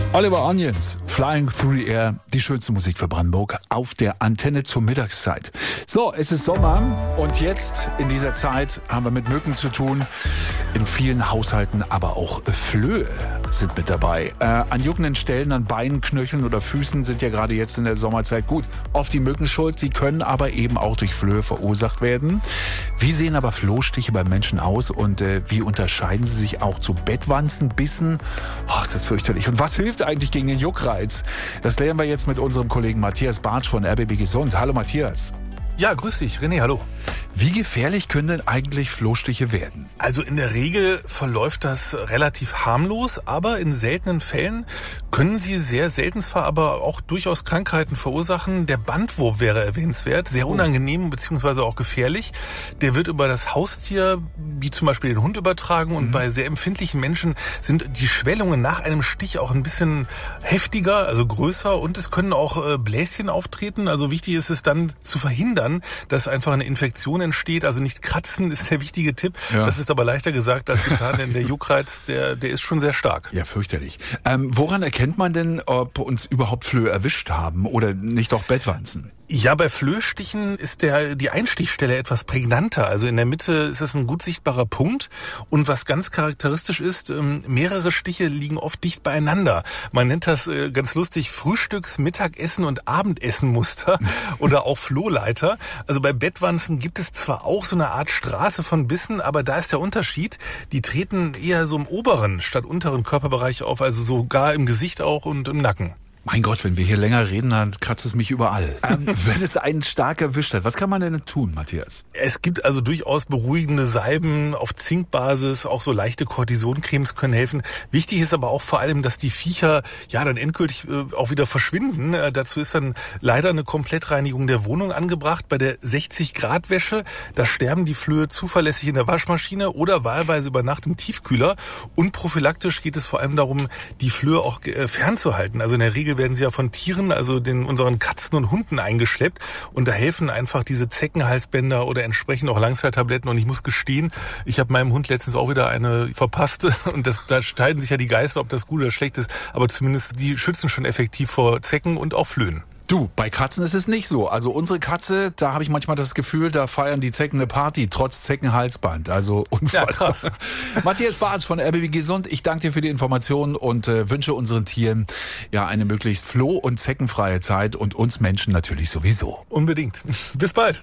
Oliver Onions, Flying Through the Air, die schönste Musik für Brandenburg auf der Antenne zur Mittagszeit. So, es ist Sommer und jetzt in dieser Zeit haben wir mit Mücken zu tun. In vielen Haushalten aber auch Flöhe sind mit dabei. An juckenden Stellen, an Beinen, Knöcheln oder Füßen sind ja gerade jetzt in der Sommerzeit gut oft die Mücken schuld. Sie können aber eben auch durch Flöhe verursacht werden. Wie sehen aber Flohstiche beim Menschen aus und wie unterscheiden sie sich auch zu Bettwanzen, Bissen? Oh, ist das fürchterlich. Und was hilft eigentlich gegen den Juckreiz? Das lernen wir jetzt mit unserem Kollegen Matthias Bartsch von RBB Gesund. Hallo Matthias. Ja, grüß dich, René, hallo. Wie gefährlich können denn eigentlich Flohstiche werden? Also in der Regel verläuft das relativ harmlos, aber in seltenen Fällen können sie sehr selten zwar, aber auch durchaus Krankheiten verursachen. Der Bandwurm wäre erwähnenswert, sehr unangenehm bzw. auch gefährlich. Der wird über das Haustier, wie zum Beispiel den Hund, übertragen und bei sehr empfindlichen Menschen sind die Schwellungen nach einem Stich auch ein bisschen heftiger, also größer und es können auch Bläschen auftreten. Also wichtig ist es dann zu verhindern, dass einfach eine Infektion entsteht. Also nicht kratzen ist der wichtige Tipp. Ja. Das ist aber leichter gesagt als getan, denn der Juckreiz, der ist schon sehr stark. Ja, fürchterlich. Woran erkennt man denn, ob uns überhaupt Flöhe erwischt haben oder nicht auch Bettwanzen? Ja, bei Flöhstichen ist die Einstichstelle etwas prägnanter. Also in der Mitte ist es ein gut sichtbarer Punkt. Und was ganz charakteristisch ist, mehrere Stiche liegen oft dicht beieinander. Man nennt das ganz lustig Frühstücks-, Mittagessen- und Abendessenmuster oder auch Flohleiter. Also bei Bettwanzen gibt es zwar auch so eine Art Straße von Bissen, aber da ist der Unterschied. Die treten eher so im oberen statt unteren Körperbereich auf, also sogar im Gesicht auch und im Nacken. Mein Gott, wenn wir hier länger reden, dann kratzt es mich überall. Wenn es einen stark erwischt hat, was kann man denn tun, Matthias? Es gibt also durchaus beruhigende Salben auf Zinkbasis, auch so leichte Cortisoncremes können helfen. Wichtig ist aber auch vor allem, dass die Viecher ja dann endgültig auch wieder verschwinden. Dazu ist dann leider eine Komplettreinigung der Wohnung angebracht. Bei der 60-Grad-Wäsche, da sterben die Flöhe zuverlässig in der Waschmaschine oder wahlweise über Nacht im Tiefkühler. Und prophylaktisch geht es vor allem darum, die Flöhe auch fernzuhalten. Also in der Regel werden sie ja von Tieren, also unseren Katzen und Hunden eingeschleppt und da helfen einfach diese Zeckenhalsbänder oder entsprechend auch Langzeittabletten und ich muss gestehen, ich habe meinem Hund letztens auch wieder eine verpasst und da streiten sich ja die Geister, ob das gut oder schlecht ist, aber zumindest die schützen schon effektiv vor Zecken und auch Flöhen. Du, bei Katzen ist es nicht so. Also unsere Katze, da habe ich manchmal das Gefühl, da feiern die Zecken eine Party, trotz Zeckenhalsband. Also unfassbar. Ja, Matthias Bartsch von RBB Gesund, ich danke dir für die Informationen und wünsche unseren Tieren ja eine möglichst floh- und zeckenfreie Zeit und uns Menschen natürlich sowieso. Unbedingt. Bis bald.